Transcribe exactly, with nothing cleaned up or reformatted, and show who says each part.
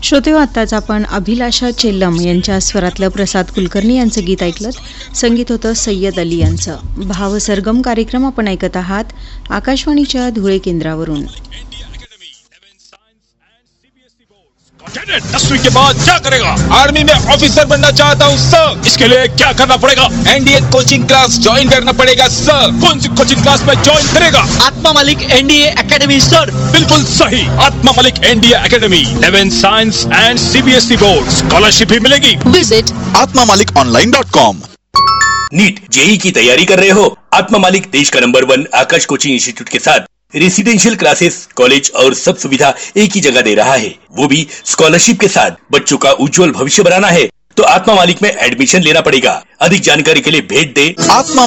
Speaker 1: श्रोतेहो, आत्ताच आपण अभिलाषा चेल्लम यांच्या स्वरातलं प्रसाद कुलकर्णी यांचं गीत ऐकलं. संगीत होतं सय्यद अली यांचं. भावसरगम कार्यक्रम आपण ऐकत आहात आकाशवाणीच्या धुळे केंद्रावरून.
Speaker 2: कैडेट दसवीं के बाद क्या करेगा? आर्मी में ऑफिसर बनना चाहता हूँ सर। इसके लिए क्या करना पड़ेगा? एनडीए कोचिंग क्लास ज्वाइन करना पड़ेगा सर। कौन सी कोचिंग क्लास में ज्वाइन करेगा?
Speaker 3: आत्मा मलिक एनडीए एकेडमी सर।
Speaker 2: बिल्कुल सही, आत्मा Malik NDA academy. Eleven science and CBSE board scholarship भी मिलेगी।
Speaker 3: विजिट
Speaker 4: आत्मा मालिक online dot com.
Speaker 5: NEET JEE की तैयारी कर रहे हो? आत्मा मालिक देश का नंबर वन आकाश कोचिंग इंस्टीट्यूट के साथ रेसिडेंशियल क्लासेस, कॉलेज और सब सुविधा एक ही जगह दे रहा है, वो भी स्कॉलरशिप के साथ। बच्चों का उज्जवल भविष्य बनाना है तो आत्मा मालिक में एडमिशन लेना पड़ेगा। अधिक जानकारी के लिए भेज दे
Speaker 4: आत्मा